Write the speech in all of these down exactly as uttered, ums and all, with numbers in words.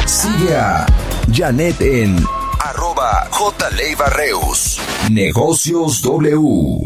Sigue a Janet en arroba J. Leiva Reus. Negocios W.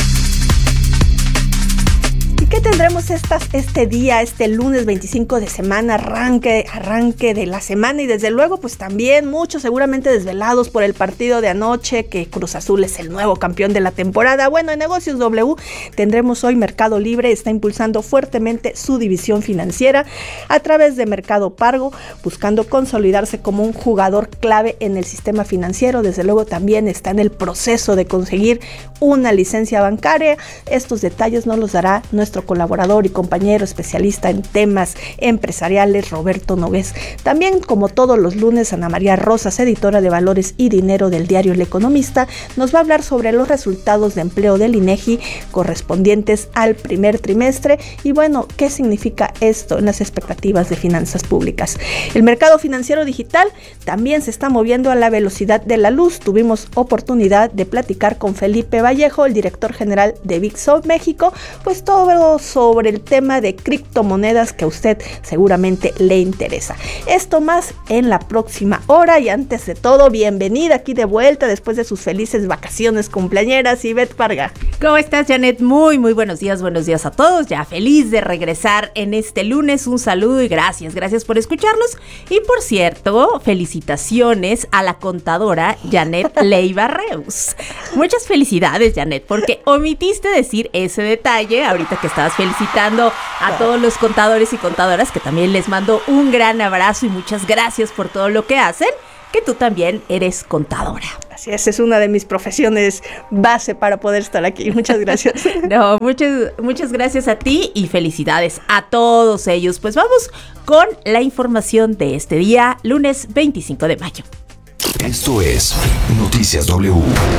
¿Qué tendremos estas, este día, este lunes veinticinco de semana, arranque, arranque de la semana? Y desde luego, pues también muchos seguramente desvelados por el partido de anoche, que Cruz Azul es el nuevo campeón de la temporada. Bueno, en Negocios W tendremos hoy Mercado Libre, está impulsando fuertemente su división financiera a través de Mercado Pago, buscando consolidarse como un jugador clave en el sistema financiero. Desde luego también está en el proceso de conseguir una licencia bancaria. Estos detalles nos los dará nuestro colaborador y compañero especialista en temas empresariales, Roberto Nogués. También, como todos los lunes, Ana María Rosas, editora de Valores y Dinero del diario El Economista, nos va a hablar sobre los resultados de empleo del INEGI correspondientes al primer trimestre y, bueno, qué significa esto en las expectativas de finanzas públicas. El mercado financiero digital también se está moviendo a la velocidad de la luz. Tuvimos oportunidad de platicar con Felipe Vallejo, el director general de Bitso México, pues todo sobre el tema de criptomonedas que a usted seguramente le interesa. Esto más en la próxima hora, y antes de todo, bienvenida aquí de vuelta después de sus felices vacaciones cumpleañeras, Ivette Parga. ¿Cómo estás, Janet? Muy, muy buenos días, buenos días a todos. Ya feliz de regresar en este lunes. Un saludo y gracias, gracias por escucharnos. Y por cierto, felicitaciones a la contadora Janet Leiva Reus. Muchas felicidades, Janet, porque omitiste decir ese detalle ahorita que estabas felicitando a todos los contadores y contadoras, que también les mando un gran abrazo y muchas gracias por todo lo que hacen, que tú también eres contadora. Así es, es una de mis profesiones base para poder estar aquí. Muchas gracias. No, muchas, muchas gracias a ti y felicidades a todos ellos. Pues vamos con la información de este día, lunes veinticinco de mayo. Esto es Noticias W.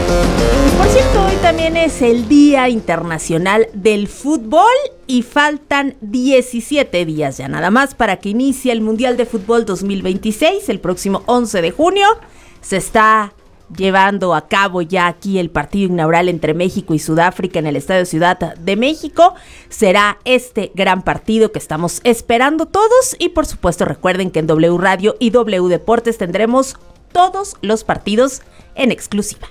Por cierto, hoy también es el Día Internacional del Fútbol y faltan diecisiete días ya nada más para que inicie el Mundial de Fútbol dos mil veintiséis. El próximo once de junio se está llevando a cabo ya aquí el partido inaugural entre México y Sudáfrica en el Estadio Ciudad de México. Será este gran partido que estamos esperando todos, y por supuesto recuerden que en W Radio y W Deportes tendremos todos los partidos en exclusiva.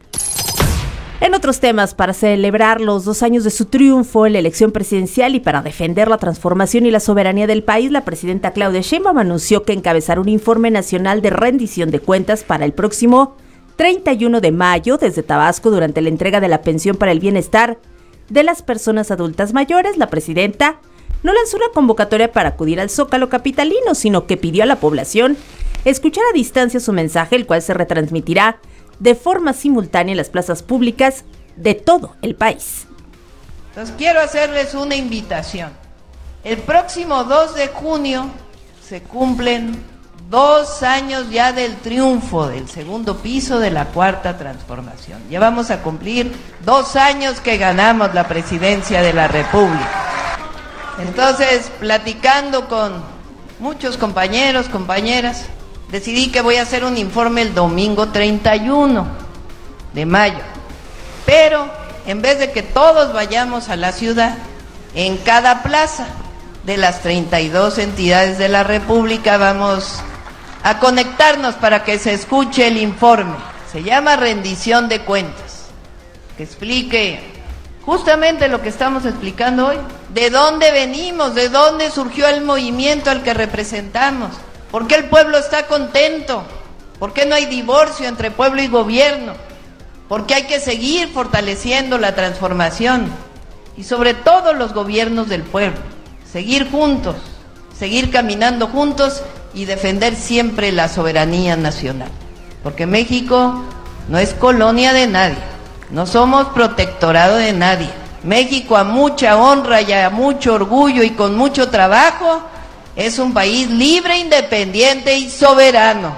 En otros temas, para celebrar los dos años de su triunfo en la elección presidencial y para defender la transformación y la soberanía del país, la presidenta Claudia Sheinbaum anunció que encabezará un informe nacional de rendición de cuentas para el próximo treinta y uno de mayo desde Tabasco durante la entrega de la pensión para el bienestar de las personas adultas mayores. La presidenta no lanzó una convocatoria para acudir al Zócalo capitalino, sino que pidió a la población escuchar a distancia su mensaje, el cual se retransmitirá de forma simultánea en las plazas públicas de todo el país. Entonces quiero hacerles una invitación. El próximo dos de junio se cumplen dos años ya del triunfo del segundo piso de la Cuarta Transformación. Ya vamos a cumplir dos años que ganamos la presidencia de la República. Entonces, platicando con muchos compañeros, compañeras, decidí que voy a hacer un informe el domingo treinta y uno de mayo. Pero, en vez de que todos vayamos a la ciudad, en cada plaza de las treinta y dos entidades de la República vamos a conectarnos para que se escuche el informe. Se llama rendición de cuentas, que explique justamente lo que estamos explicando hoy. ¿De dónde venimos? ¿De dónde surgió el movimiento al que representamos? ¿Por qué el pueblo está contento? ¿Por qué no hay divorcio entre pueblo y gobierno? ¿Por qué hay que seguir fortaleciendo la transformación? Y sobre todo los gobiernos del pueblo. Seguir juntos, seguir caminando juntos y defender siempre la soberanía nacional. Porque México no es colonia de nadie, no somos protectorado de nadie. México, a mucha honra y a mucho orgullo y con mucho trabajo, es un país libre, independiente y soberano.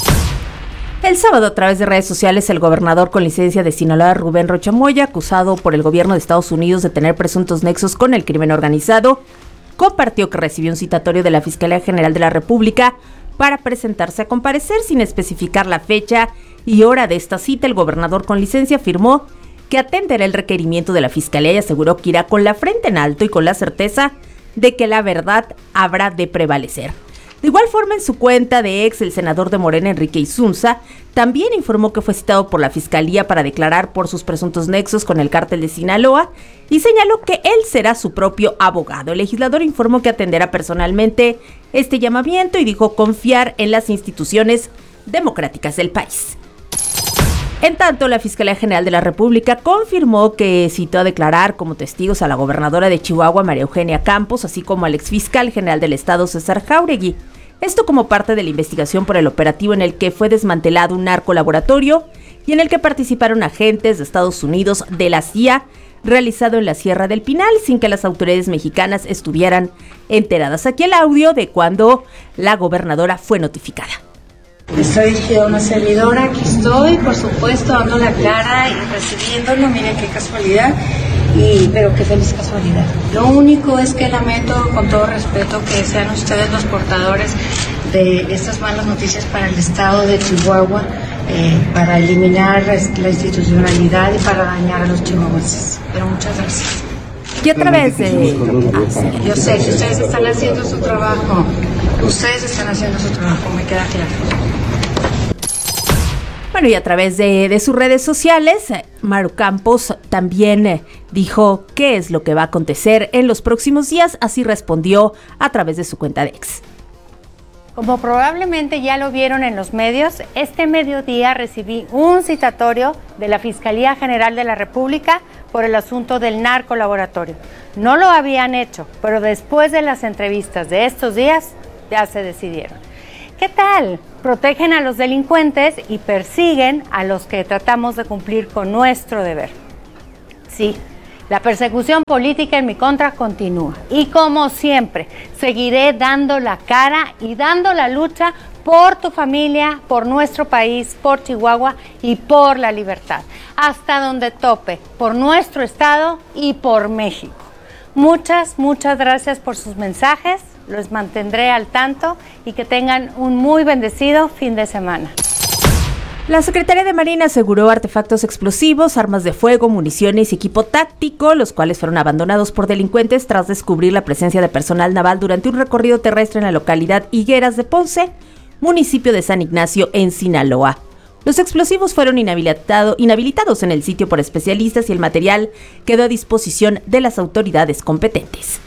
El sábado, a través de redes sociales, el gobernador con licencia de Sinaloa, Rubén Rocha Moya, acusado por el gobierno de Estados Unidos de tener presuntos nexos con el crimen organizado, compartió que recibió un citatorio de la Fiscalía General de la República para presentarse a comparecer sin especificar la fecha y hora de esta cita. El gobernador con licencia afirmó que atenderá el requerimiento de la Fiscalía y aseguró que irá con la frente en alto y con la certeza de que la verdad habrá de prevalecer. De igual forma, en su cuenta de ex, el senador de Morena, Enrique Isunza, también informó que fue citado por la Fiscalía para declarar por sus presuntos nexos con el cártel de Sinaloa y señaló que él será su propio abogado. El legislador informó que atenderá personalmente este llamamiento y dijo confiar en las instituciones democráticas del país. En tanto, la Fiscalía General de la República confirmó que citó a declarar como testigos a la gobernadora de Chihuahua, María Eugenia Campos, así como al exfiscal general del estado, César Jáuregui. Esto como parte de la investigación por el operativo en el que fue desmantelado un narcolaboratorio y en el que participaron agentes de Estados Unidos de la C I A, realizado en la Sierra del Pinal, sin que las autoridades mexicanas estuvieran enteradas. Aquí el audio de cuando la gobernadora fue notificada. Soy una servidora, aquí estoy, por supuesto, dando la cara y recibiéndolo, miren qué casualidad, y, pero qué feliz casualidad. Lo único es que lamento, con todo respeto, que sean ustedes los portadores de estas malas noticias para el estado de Chihuahua, eh, para eliminar la institucionalidad y para dañar a los chihuahuenses. Pero muchas gracias. Y a través de... Ah, sí. Yo sé que ustedes están haciendo su trabajo, ustedes están haciendo su trabajo, me queda claro. Bueno, y a través de, de sus redes sociales, Maru Campos también eh, dijo qué es lo que va a acontecer en los próximos días, así respondió a través de su cuenta de ex. Como probablemente ya lo vieron en los medios, este mediodía recibí un citatorio de la Fiscalía General de la República por el asunto del narcolaboratorio. No lo habían hecho, pero después de las entrevistas de estos días, ya se decidieron. ¿Qué tal? Protegen a los delincuentes y persiguen a los que tratamos de cumplir con nuestro deber. Sí, la persecución política en mi contra continúa. Y como siempre, seguiré dando la cara y dando la lucha por tu familia, por nuestro país, por Chihuahua y por la libertad. Hasta donde tope, por nuestro estado y por México. Muchas, muchas gracias por sus mensajes. Los mantendré al tanto y que tengan un muy bendecido fin de semana. La Secretaría de Marina aseguró artefactos explosivos, armas de fuego, municiones y equipo táctico, los cuales fueron abandonados por delincuentes tras descubrir la presencia de personal naval durante un recorrido terrestre en la localidad Higueras de Ponce, municipio de San Ignacio, en Sinaloa. Los explosivos fueron inhabilitado, inhabilitados en el sitio por especialistas y el material quedó a disposición de las autoridades competentes.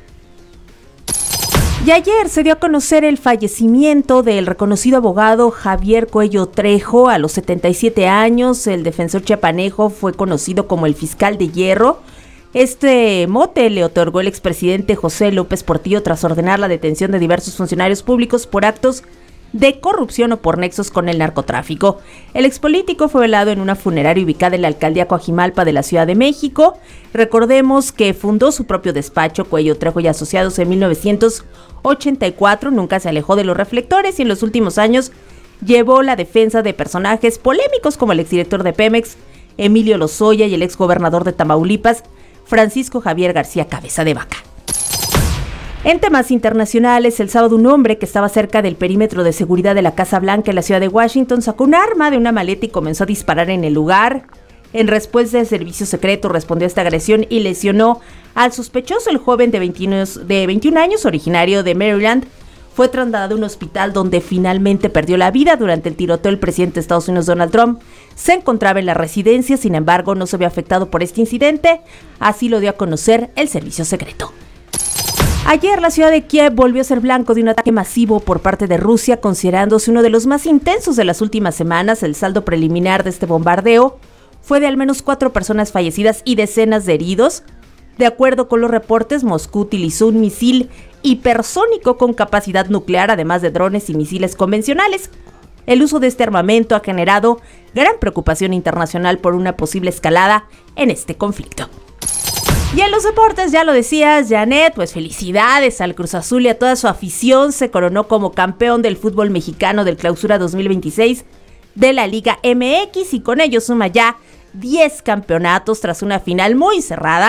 Y ayer se dio a conocer el fallecimiento del reconocido abogado Javier Cuello Trejo a los setenta y siete años. El defensor chiapaneco fue conocido como el fiscal de hierro. Este mote le otorgó el expresidente José López Portillo tras ordenar la detención de diversos funcionarios públicos por actos de corrupción o por nexos con el narcotráfico. El expolítico fue velado en una funeraria ubicada en la alcaldía Coajimalpa de la Ciudad de México. Recordemos que fundó su propio despacho, Cuello Trejo y Asociados, en mil novecientos ochenta y cuatro. Nunca se alejó de los reflectores y en los últimos años llevó la defensa de personajes polémicos como el exdirector de Pemex, Emilio Lozoya, y el exgobernador de Tamaulipas, Francisco Javier García Cabeza de Vaca. En temas internacionales, el sábado un hombre que estaba cerca del perímetro de seguridad de la Casa Blanca en la ciudad de Washington sacó un arma de una maleta y comenzó a disparar en el lugar. En respuesta, el servicio secreto respondió a esta agresión y lesionó al sospechoso. El joven de veintiún años, originario de Maryland, fue trasladado a un hospital donde finalmente perdió la vida. Durante el tiroteo, el presidente de Estados Unidos, Donald Trump, se encontraba en la residencia, sin embargo, no se vio afectado por este incidente. Así lo dio a conocer el servicio secreto. Ayer la ciudad de Kiev volvió a ser blanco de un ataque masivo por parte de Rusia, considerándose uno de los más intensos de las últimas semanas. El saldo preliminar de este bombardeo fue de al menos cuatro personas fallecidas y decenas de heridos. De acuerdo con los reportes, Moscú utilizó un misil hipersónico con capacidad nuclear, además de drones y misiles convencionales. El uso de este armamento ha generado gran preocupación internacional por una posible escalada en este conflicto. Y en los deportes, ya lo decías, Janet, pues felicidades al Cruz Azul y a toda su afición. Se coronó como campeón del fútbol mexicano del Clausura dos mil veintiséis de la Liga M X y con ello suma ya diez campeonatos tras una final muy cerrada.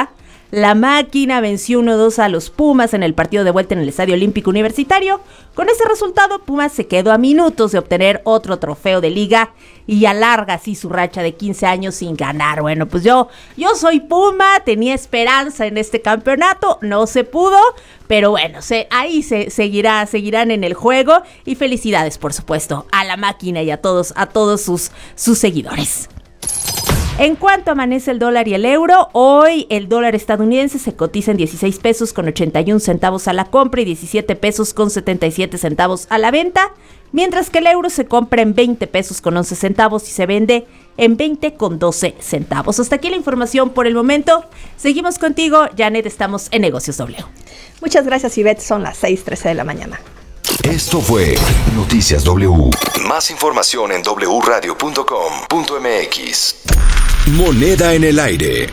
La Máquina venció uno dos a los Pumas en el partido de vuelta en el Estadio Olímpico Universitario. Con ese resultado, Pumas se quedó a minutos de obtener otro trofeo de liga y alarga así su racha de quince años sin ganar. Bueno, pues yo, yo soy Puma, tenía esperanza en este campeonato, no se pudo, pero bueno, se, ahí se seguirá, seguirán en el juego y felicidades, por supuesto, a La Máquina y a todos, a todos sus, sus seguidores. En cuanto amanece el dólar y el euro, hoy el dólar estadounidense se cotiza en dieciséis pesos con ochenta y un centavos a la compra y diecisiete pesos con setenta y siete centavos a la venta, mientras que el euro se compra en veinte pesos con once centavos y se vende en veinte con doce centavos. Hasta aquí la información por el momento. Seguimos contigo, Janet, estamos en Negocios W. Muchas gracias, Ivette, son las seis trece de la mañana. Esto fue Noticias W. Más información en doble u radio punto com punto m x. Moneda en el aire.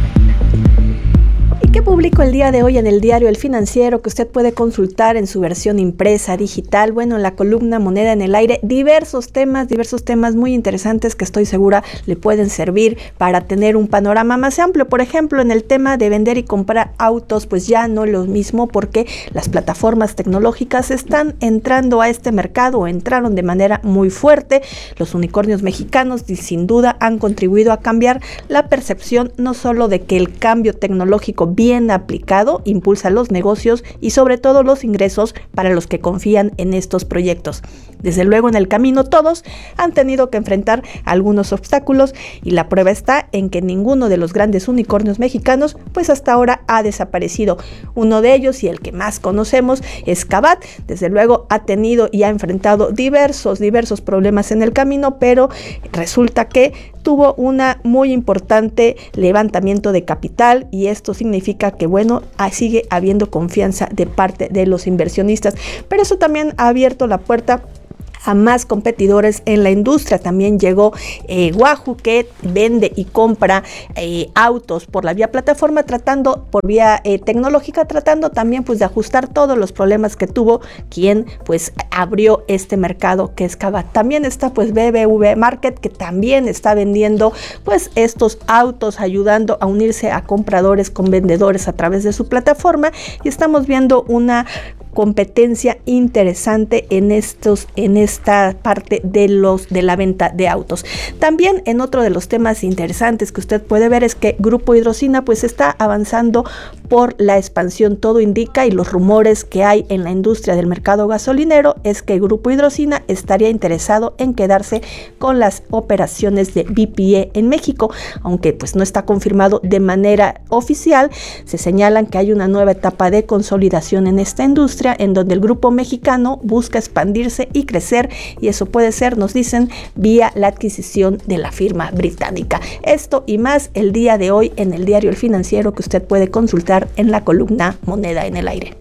¿Y qué publicó el día de hoy en el diario El Financiero que usted puede consultar en su versión impresa, digital? Bueno, en la columna Moneda en el aire, diversos temas, diversos temas muy interesantes que estoy segura le pueden servir para tener un panorama más amplio. Por ejemplo, en el tema de vender y comprar autos, pues ya no lo mismo porque las plataformas tecnológicas están entrando a este mercado o entraron de manera muy fuerte. Los unicornios mexicanos sin duda han contribuido a cambiar la percepción no solo de que el cambio tecnológico bien aplicado impulsa los negocios y sobre todo los ingresos para los que confían en estos proyectos. Desde luego en el camino todos han tenido que enfrentar algunos obstáculos y la prueba está en que ninguno de los grandes unicornios mexicanos pues hasta ahora ha desaparecido. Uno de ellos y el que más conocemos es Cabat. Desde luego ha tenido y ha enfrentado diversos, diversos problemas en el camino, pero resulta que tuvo una muy importante levantamiento de capital y esto significa que bueno, sigue habiendo confianza de parte de los inversionistas, pero eso también ha abierto la puerta a más competidores en la industria. También llegó eh, Wahoo, que vende y compra eh, autos por la vía plataforma, tratando por vía eh, tecnológica, tratando también pues de ajustar todos los problemas que tuvo quien pues abrió este mercado que es Cabat. También está pues B B V Market, que también está vendiendo pues estos autos, ayudando a unirse a compradores con vendedores a través de su plataforma, y estamos viendo una competencia interesante en estos en esta parte de los de la venta de autos. También en otro de los temas interesantes que usted puede ver es que Grupo Hidrocina pues está avanzando por la expansión. Todo indica, y los rumores que hay en la industria del mercado gasolinero es que Grupo Hidrocina estaría interesado en quedarse con las operaciones de B P A en México, aunque pues no está confirmado de manera oficial. Se señalan que hay una nueva etapa de consolidación en esta industria, en donde el grupo mexicano busca expandirse y crecer, y eso puede ser, nos dicen, vía la adquisición de la firma británica. Esto y más el día de hoy en el diario El Financiero, que usted puede consultar en la columna Moneda en el Aire.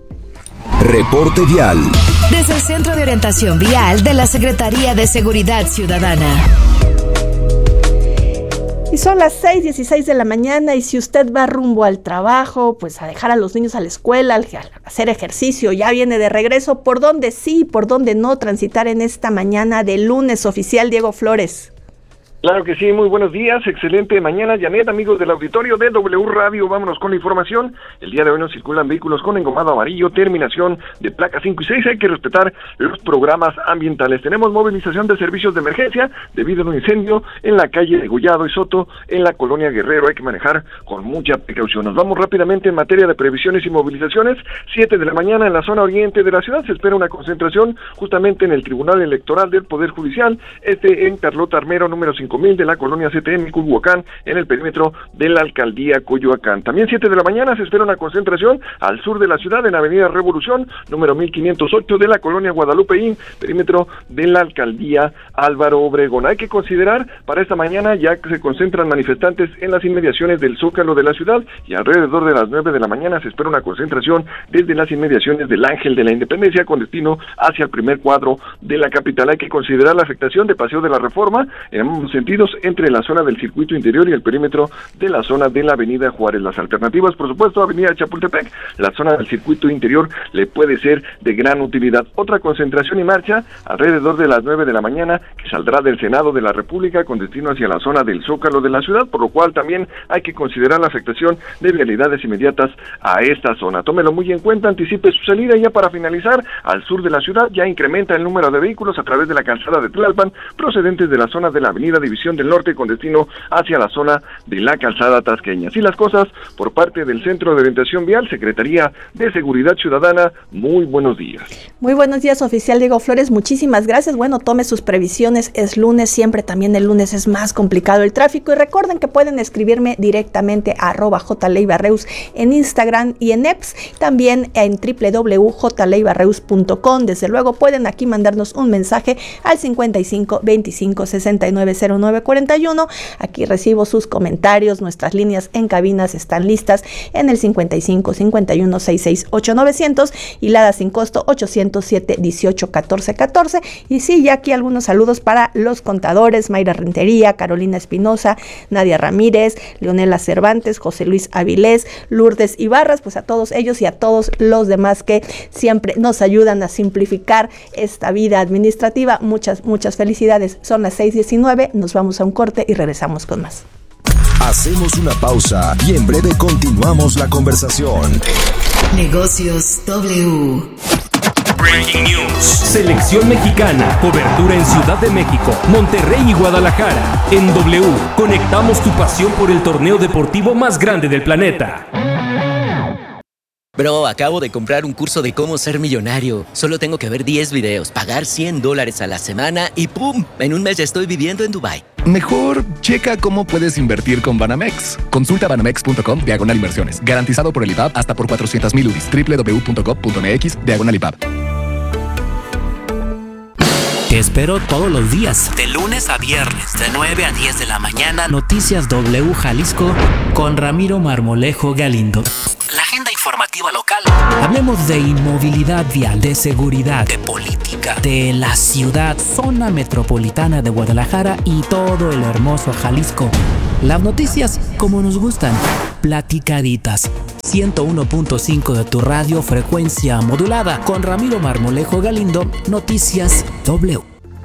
Reporte vial. Desde el Centro de Orientación Vial de la Secretaría de Seguridad Ciudadana. Y son las seis dieciséis de la mañana, y si usted va rumbo al trabajo, pues a dejar a los niños a la escuela, a hacer ejercicio, ya viene de regreso, ¿por dónde sí, por dónde no transitar en esta mañana de lunes oficial, Diego Flores? Claro que sí, muy buenos días, excelente mañana, Janet, amigos del auditorio de W Radio, vámonos con la información. El día de hoy no circulan vehículos con engomado amarillo, terminación de placas cinco y seis, hay que respetar los programas ambientales. Tenemos movilización de servicios de emergencia debido a un incendio en la calle de Gollado y Soto, en la colonia Guerrero, hay que manejar con mucha precaución. Nos vamos rápidamente en materia de previsiones y movilizaciones. Siete de la mañana en la zona oriente de la ciudad se espera una concentración justamente en el Tribunal Electoral del Poder Judicial, este en Carlota Armero, número cinco mil de la colonia C T M Culhuacán, en el perímetro de la alcaldía Coyoacán. También siete de la mañana se espera una concentración al sur de la ciudad en avenida Revolución, número mil quinientos ocho de la colonia Guadalupeín, perímetro de la alcaldía Álvaro Obregón. Hay que considerar para esta mañana ya que se concentran manifestantes en las inmediaciones del Zócalo de la ciudad, y alrededor de las nueve de la mañana se espera una concentración desde las inmediaciones del Ángel de la Independencia con destino hacia el primer cuadro de la capital. Hay que considerar la afectación de Paseo de la Reforma. Hemos sentidos entre la zona del circuito interior y el perímetro de la zona de la avenida Juárez. Las alternativas, por supuesto, avenida Chapultepec, la zona del circuito interior le puede ser de gran utilidad. Otra concentración y marcha alrededor de las nueve de la mañana que saldrá del Senado de la República con destino hacia la zona del Zócalo de la ciudad, por lo cual también hay que considerar la afectación de vialidades inmediatas a esta zona. Tómelo muy en cuenta, anticipe su salida. Ya para finalizar, al sur de la ciudad ya incrementa el número de vehículos a través de la calzada de Tlalpan, procedentes de la zona de la avenida División del Norte con destino hacia la zona de la calzada tasqueña. Así las cosas por parte del Centro de Orientación Vial, Secretaría de Seguridad Ciudadana. Muy buenos días. Muy buenos días, oficial Diego Flores, muchísimas gracias. Bueno, tome sus previsiones, es lunes, siempre también el lunes es más complicado el tráfico, y recuerden que pueden escribirme directamente a arroba jleibarreus en Instagram y en Eps, también en doble u doble u doble u punto j leibarreus punto com. Desde luego pueden aquí mandarnos un mensaje al cincuenta y cinco veinticinco sesenta y nueve cero nueve cuarenta y uno. Aquí recibo sus comentarios, nuestras líneas en cabinas están listas en el cincuenta y cinco cincuenta y uno sesenta y seis ocho novecientos y la da sin costo ochocientos siete dieciocho catorce catorce. Y sí, ya aquí algunos saludos para los contadores: Mayra Rentería, Carolina Espinosa, Nadia Ramírez, Leonela Cervantes, José Luis Avilés, Lourdes Ibarras, pues a todos ellos y a todos los demás que siempre nos ayudan a simplificar esta vida administrativa. Muchas, muchas felicidades. Son las seis diecinueve, nos vamos a un corte y regresamos con más. Hacemos una pausa y en breve continuamos la conversación. Negocios W. Breaking News. Selección mexicana. Cobertura en Ciudad de México, Monterrey y Guadalajara. En W, conectamos tu pasión por el torneo deportivo más grande del planeta. Bro, acabo de comprar un curso de cómo ser millonario. Solo tengo que ver diez videos, pagar cien dólares a la semana y ¡pum! En un mes ya estoy viviendo en Dubái. Mejor checa cómo puedes invertir con Banamex. Consulta banamex punto com diagonal inversiones. Garantizado por el I B A B hasta por cuatrocientos mil U D I S. doble u doble u doble u punto gov punto mx diagonal I B A B. Te espero todos los días, de lunes a viernes, de nueve a diez de la mañana. Noticias W Jalisco con Ramiro Marmolejo Galindo. La agenda informativa local. Hablemos de inmovilidad vial, de seguridad, de política, de la ciudad, zona metropolitana de Guadalajara y todo el hermoso Jalisco. Las noticias como nos gustan, platicaditas. ciento uno punto cinco de tu radio, frecuencia modulada. Con Ramiro Marmolejo Galindo, Noticias W.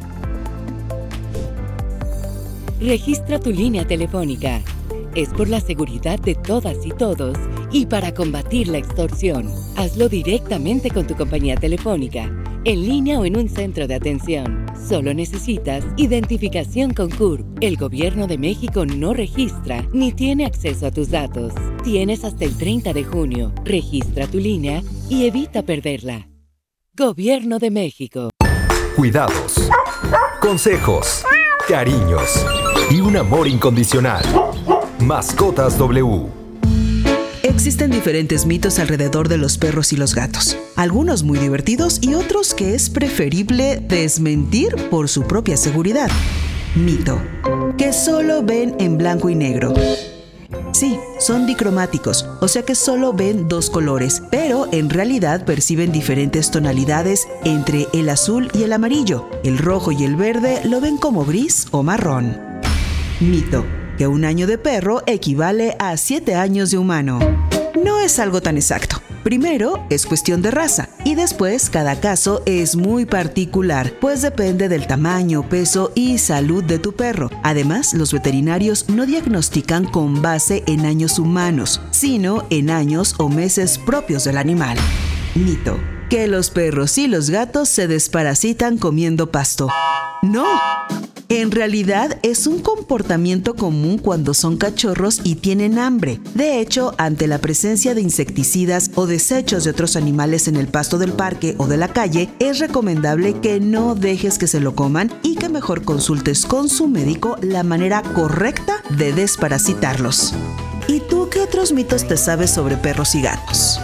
Registra tu línea telefónica. Es por la seguridad de todas y todos y para combatir la extorsión. Hazlo directamente con tu compañía telefónica, en línea o en un centro de atención. Solo necesitas identificación con C U R P. El Gobierno de México no registra ni tiene acceso a tus datos. Tienes hasta el treinta de junio. Registra tu línea y evita perderla. Gobierno de México. Cuidados, consejos, cariños y un amor incondicional. Mascotas W. Existen diferentes mitos alrededor de los perros y los gatos, algunos muy divertidos y otros que es preferible desmentir por su propia seguridad. Mito: que solo ven en blanco y negro. Sí, son dicromáticos, o sea que solo ven dos colores, pero en realidad perciben diferentes tonalidades entre el azul y el amarillo. El rojo y el verde lo ven como gris o marrón. Mito: que un año de perro equivale a siete años de humano. No es algo tan exacto. Primero, es cuestión de raza, y después cada caso es muy particular, pues depende del tamaño, peso y salud de tu perro. Además, los veterinarios no diagnostican con base en años humanos, sino en años o meses propios del animal. Mito: que los perros y los gatos se desparasitan comiendo pasto. ¡No! En realidad es un comportamiento común cuando son cachorros y tienen hambre. De hecho, ante la presencia de insecticidas o desechos de otros animales en el pasto del parque o de la calle, es recomendable que no dejes que se lo coman y que mejor consultes con su médico la manera correcta de desparasitarlos. ¿Y tú qué otros mitos te sabes sobre perros y gatos?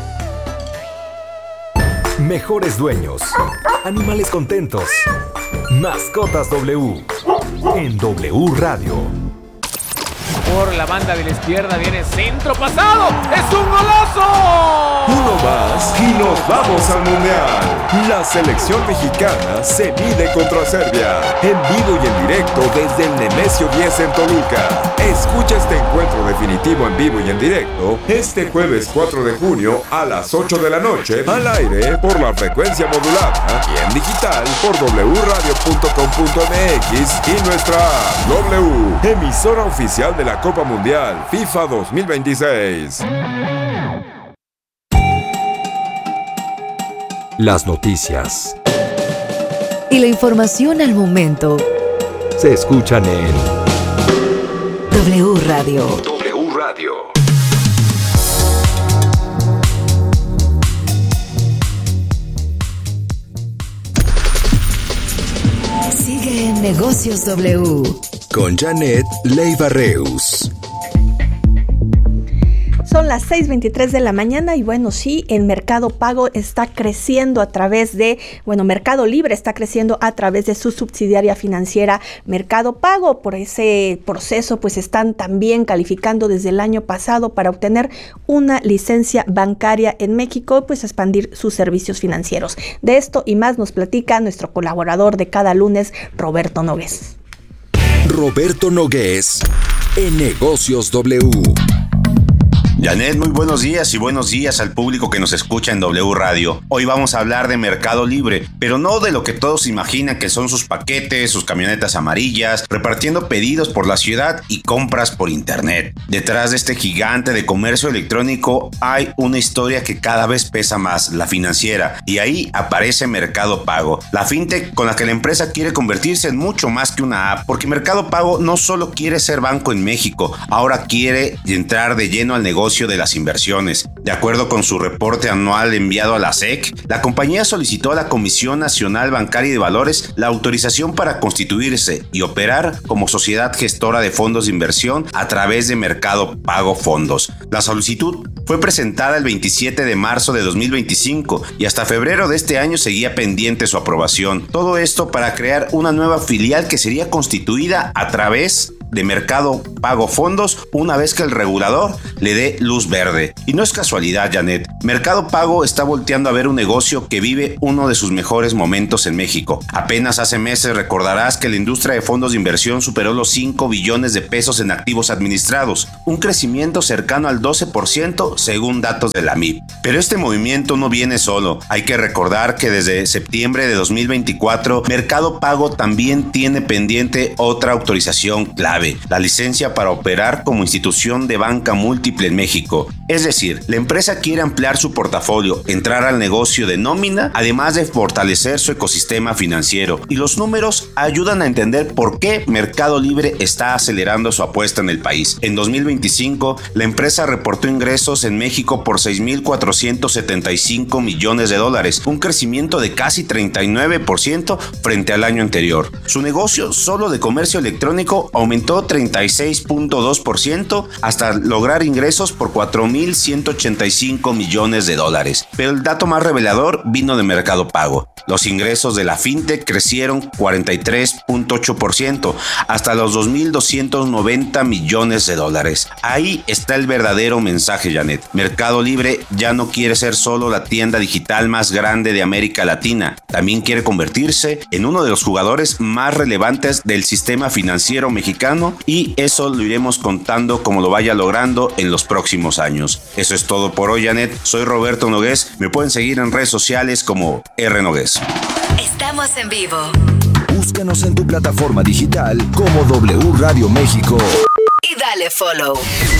Mejores dueños, animales contentos. Mascotas W en W Radio. por la banda de la izquierda, viene centro pasado, ¡es un golazo! Uno más y nos vamos al Mundial. La selección mexicana se mide contra Serbia, en vivo y en directo desde el Nemesio diez en Toluca. Escucha este encuentro definitivo en vivo y en directo este jueves cuatro de junio a las ocho de la noche, al aire por la frecuencia modulada y en digital por doble u radio punto com punto m x y nuestra app. W, emisora oficial de la Copa Mundial FIFA dos mil veintiséis. Las noticias y la información al momento se escuchan en W Radio. W Radio. Sigue en Negocios W con Janet Leiva Reus. Son las seis veintitrés de la mañana y bueno, sí, el Mercado Pago está creciendo a través de, bueno, Mercado Libre está creciendo a través de su subsidiaria financiera Mercado Pago. Por ese proceso, pues están también calificando desde el año pasado para obtener una licencia bancaria en México, pues expandir sus servicios financieros. De esto y más nos platica nuestro colaborador de cada lunes, Roberto Nogués. Roberto Nogués, en Negocios W. Janet, muy buenos días y buenos días al público que nos escucha en W Radio. Hoy vamos a hablar de Mercado Libre, pero no de lo que todos imaginan que son sus paquetes, sus camionetas amarillas, repartiendo pedidos por la ciudad y compras por internet. Detrás de este gigante de comercio electrónico hay una historia que cada vez pesa más, la financiera, y ahí aparece Mercado Pago, la fintech con la que la empresa quiere convertirse en mucho más que una app, porque Mercado Pago no solo quiere ser banco en México, ahora quiere entrar de lleno al negocio de las inversiones. De acuerdo con su reporte anual enviado a la S E C, la compañía solicitó a la Comisión Nacional Bancaria y de Valores la autorización para constituirse y operar como sociedad gestora de fondos de inversión a través de Mercado Pago Fondos. La solicitud fue presentada el veintisiete de marzo de dos mil veinticinco y hasta febrero de este año seguía pendiente su aprobación. Todo esto para crear una nueva filial que sería constituida a través de Mercado Pago Fondos una vez que el regulador le dé luz verde. Y no es casualidad, Janet. Mercado Pago está volteando a ver un negocio que vive uno de sus mejores momentos en México. Apenas hace meses recordarás que la industria de fondos de inversión superó los cinco billones de pesos en activos administrados, un crecimiento cercano al doce por ciento según datos de la M I B. Pero este movimiento no viene solo. Hay que recordar que desde septiembre de dos mil veinticuatro, Mercado Pago también tiene pendiente otra autorización clave: la licencia para operar como institución de banca múltiple en México. Es decir, la empresa quiere ampliar su portafolio, entrar al negocio de nómina, además de fortalecer su ecosistema financiero. Y los números ayudan a entender por qué Mercado Libre está acelerando su apuesta en el país. En dos mil veinticinco, la empresa reportó ingresos en México por seis mil cuatrocientos setenta y cinco millones de dólares, un crecimiento de casi treinta y nueve por ciento frente al año anterior. Su negocio solo de comercio electrónico aumentó treinta y seis punto dos por ciento hasta lograr ingresos por cuatro mil ciento ochenta y cinco millones de dólares. Pero el dato más revelador vino de Mercado Pago. Los ingresos de la fintech crecieron cuarenta y tres punto ocho por ciento hasta los dos mil doscientos noventa millones de dólares. Ahí está el verdadero mensaje, Janet. Mercado Libre ya no quiere ser solo la tienda digital más grande de América Latina. También quiere convertirse en uno de los jugadores más relevantes del sistema financiero mexicano, y eso lo iremos contando como lo vaya logrando en los próximos años. Eso es todo por hoy, Janet. Soy Roberto Nogués. Me pueden seguir en redes sociales como R Nogués. Estamos en vivo. Búscanos en tu plataforma digital como W Radio México Y dale follow.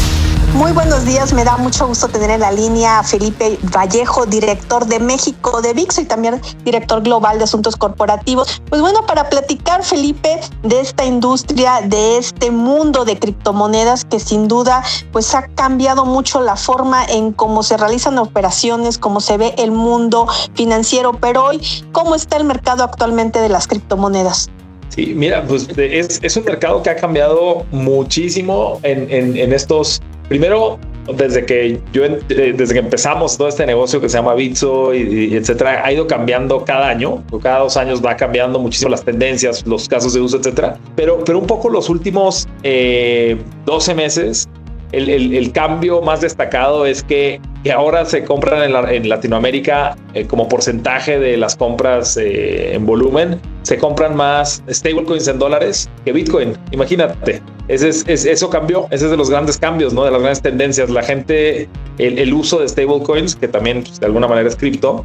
Muy buenos días, me da mucho gusto tener en la línea a Felipe Vallejo, director de México de V I X y también director global de asuntos corporativos. Pues bueno, para platicar, Felipe, de esta industria, de este mundo de criptomonedas que sin duda pues ha cambiado mucho la forma en cómo se realizan operaciones, cómo se ve el mundo financiero. Pero hoy, ¿cómo está el mercado actualmente de las criptomonedas? Sí, mira, pues es, es un mercado que ha cambiado muchísimo en, en, en estos... Primero, desde que yo, desde que empezamos todo este negocio que se llama Bitso y, y etcétera, ha ido cambiando cada año, cada dos años va cambiando muchísimo las tendencias, los casos de uso, etcétera. Pero, pero un poco los últimos eh, doce meses, el, el, el cambio más destacado es que, que ahora se compran en, la, en Latinoamérica eh, como porcentaje de las compras eh, en volumen, se compran más stablecoins en dólares que Bitcoin. Imagínate, ese es, es, eso cambió, ese es de los grandes cambios, ¿no? De las grandes tendencias. La gente, el, el uso de stablecoins, que también pues, de alguna manera es cripto,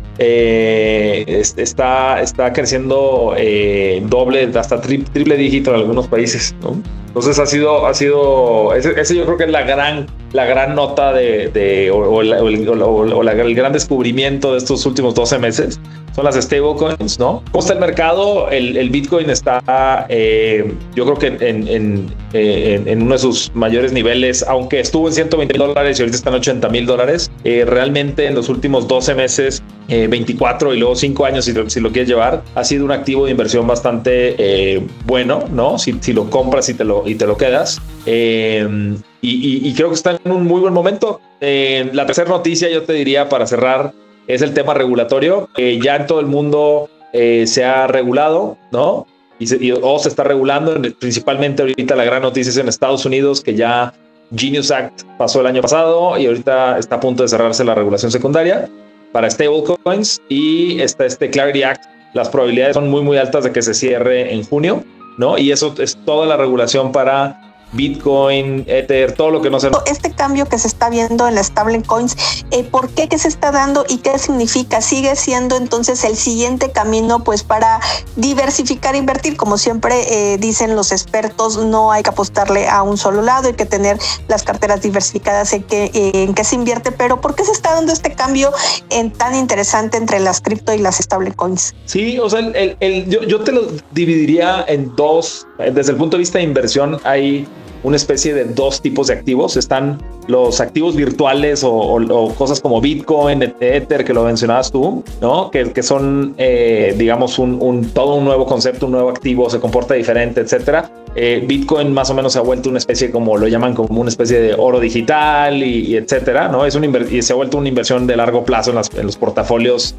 eh, es, está, está creciendo eh, doble, hasta tri, triple dígito en algunos países, ¿no? Entonces ha sido, ha sido, ese, ese yo creo que es la gran, la gran nota de, de o, o, la, o, el, o, o la, el gran descubrimiento de estos últimos doce meses. Son las stablecoins, ¿no? ¿Cómo está el mercado? El, el Bitcoin está, eh, yo creo que en, en, en, en uno de sus mayores niveles, aunque estuvo en ciento veinte mil dólares y ahorita está en ochenta mil dólares. Eh, realmente en los últimos doce meses, eh, veinticuatro y luego cinco años, si lo, si lo quieres llevar, ha sido un activo de inversión bastante eh, bueno, ¿no? Si, si lo compras y te lo, y te lo quedas. Eh, y, y, y creo que está en un muy buen momento. Eh, la tercera noticia, yo te diría, para cerrar, es el tema regulatorio. Eh, ya en todo el mundo eh, se ha regulado, ¿no? Y, se, y o se está regulando. Principalmente ahorita la gran noticia es en Estados Unidos, que ya Genius Act pasó el año pasado y ahorita está a punto de cerrarse la regulación secundaria para stablecoins, y está este Clarity Act. Las probabilidades son muy muy altas de que se cierre en junio, ¿no? Y eso es toda la regulación para Bitcoin, Ether, todo lo que no se... Este cambio que se está viendo en las stablecoins, eh, ¿por qué? ¿Qué se está dando y qué significa? ¿Sigue siendo entonces el siguiente camino pues para diversificar, invertir? Como siempre eh, dicen los expertos, no hay que apostarle a un solo lado, hay que tener las carteras diversificadas en que, eh, en que se invierte. Pero ¿por qué se está dando este cambio en tan interesante entre las cripto y las stablecoins? Sí, o sea, el, el, el, yo, yo te lo dividiría en dos. Desde el punto de vista de inversión hay una especie de dos tipos de activos. Están los activos virtuales o, o, o cosas como Bitcoin, Ether, que lo mencionabas tú, ¿no? Que, que son, eh, digamos, un, un, todo un nuevo concepto, un nuevo activo, se comporta diferente, etcétera. Eh, Bitcoin más o menos se ha vuelto una especie, como lo llaman, como una especie de oro digital y, y etcétera, ¿no? Es un inver- y se ha vuelto una inversión de largo plazo en, las, en los portafolios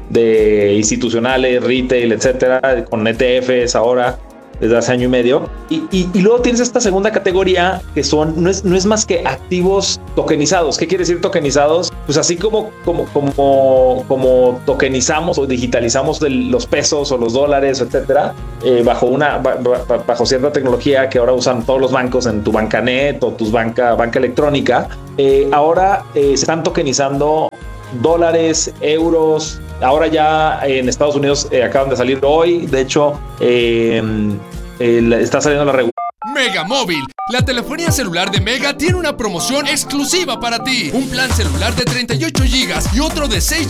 de institucionales, retail, etcétera, con E T Fs ahora, desde hace año y medio. Y, y, y luego tienes esta segunda categoría que son, no es, no es más que activos tokenizados. ¿Qué quiere decir tokenizados? Pues así como, como, como, como tokenizamos o digitalizamos de los pesos o los dólares, etcétera, eh, bajo, una, bajo cierta tecnología que ahora usan todos los bancos en tu bancanet o tu banca, banca electrónica, eh, ahora eh, se están tokenizando dólares, euros. Ahora ya en Estados Unidos eh, acaban de salir hoy, de hecho eh, eh, está saliendo la regulación. Mega Móvil, la telefonía celular de Mega tiene una promoción exclusiva para ti. Un plan celular de treinta y ocho gigas y otro de seis